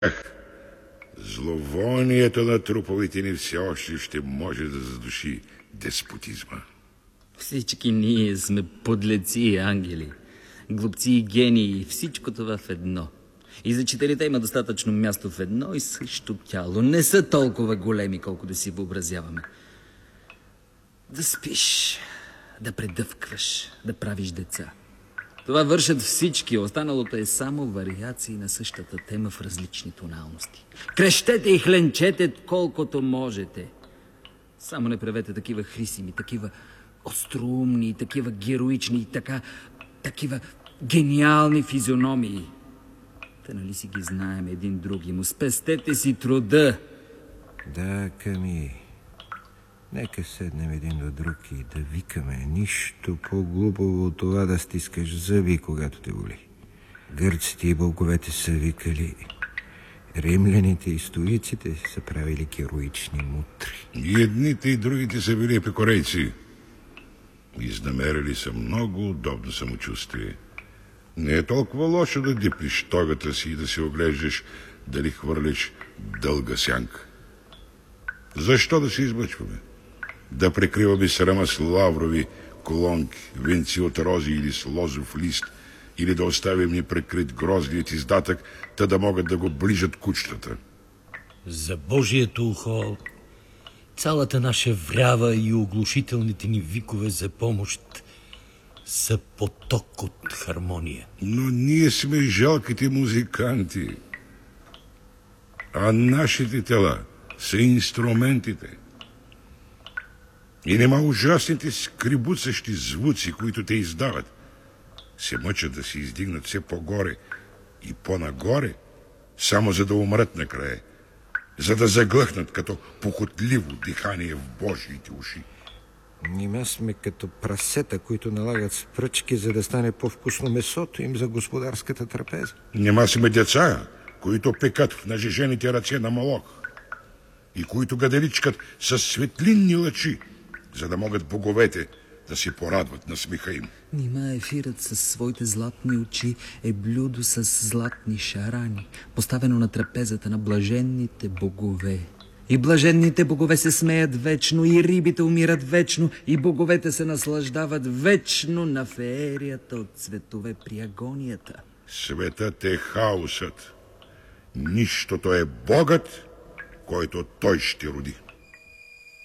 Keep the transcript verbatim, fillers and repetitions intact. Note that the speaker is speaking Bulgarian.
Зловонието на труповете ни все още ще може да задуши деспотизма. Всички ние сме подлеци и ангели, глупци и гении, всичко това в едно. И за четирите има достатъчно място в едно и също тяло. Не са толкова големи, колко да си въобразяваме. Да спиш, да предъвкваш, да правиш деца. Това вършат всички, останалото е само вариации на същата тема в различни тоналности. Крещете и хленчете колкото можете. Само не правете такива хрисими, такива остроумни, такива героични и така, такива гениални физиономии. Те нали си ги знаем един други му. Спестете си труда. Да, Ками. Нека седнем един до друг и да викаме. Нищо по-глупаво от това да стискаш зъби, когато те боли. Гърците и боговете са викали. Римляните и стоиците са правили героични мутри. И едните и другите са били епикурейци. Изнамерили са много удобно самочувствие. Не е толкова лошо да диплиш тогата си и да се оглеждаш дали хвърлиш дълга сянка. Защо да се измъчваме? Да прикриваме срама с лаврови колонки, венци от рози или с лозов лист, или да оставим неприкрит грозният издатък, та да могат да го ближат кучетата. За Божието ухо, цялата наша врява и оглушителните ни викове за помощ са поток от хармония. Но ние сме жалките музиканти, а нашите тела са инструментите. И нема ужасните скрибуцащи звуци, които те издават. Се мъчат да се издигнат все по-горе и по-нагоре, само за да умрат накрая, за да заглъхнат като похотливо дихание в Божиите уши. Нима сме като прасета, които налагат с пръчки, за да стане по-вкусно месото им за господарската трапеза. Нима сме деца, които пекат в нажежените ръце на Молох и които гаделичкат със светлинни лъчи, за да могат боговете да се порадват на смеха им. Нима ефирът със своите златни очи е блюдо с златни шарани, поставено на трапезата на блаженните богове. И блаженните богове се смеят вечно, и рибите умират вечно, и боговете се наслаждават вечно на феерията от цветове при агонията. Светът е хаосът. Нищото е Богът, който той ще роди.